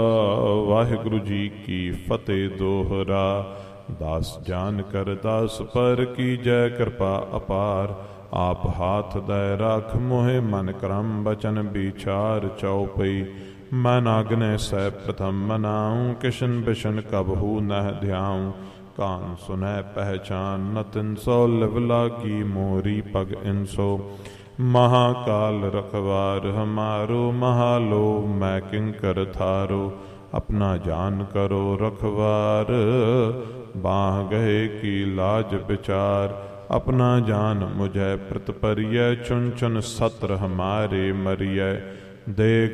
ਵਾਹਿਗੁਰੂ ਜੀ ਕੀ ਫਤਿਹ। ਦੋਹਰਾ। ਦਾਸ ਜਾਨ ਕਰ ਦਾਸ ਪਰ ਕੀਜੈ ਕਿਰਪਾ ਅਪਾਰ। ਆਪ ਹਾਥ ਦੈ ਰਾਖ ਮੋਹਿ ਮਨ ਕਰਮ ਬਚਨ ਵਿਚਾਰ। ਚਉਪਈ ਮਨ ਆਗਨੈ ਸੈ ਪ੍ਰਥਮ ਮਨਾਉ। ਕਿਸ਼ਨ ਬਿਸ਼ਨ ਕਬਹੂ ਨਹਿ ਧਿਆਉ। ਕਾਨ ਸੁਨੈ ਪਹਿਚਾਨ ਨ ਤਿਨ ਸੋ। ਲਿਵ ਲਾਗੀ ਮੋਰੀ ਪਗ ਇਨਸੋ। महाकाल रखवार हमारो। महालो मैं किंकर थारो। अपना जान करो रखवार। बाह गए की लाज विचार। अपना जान मुझे प्रत परिय। चुन चुन सत्र हमारे मरिय। दे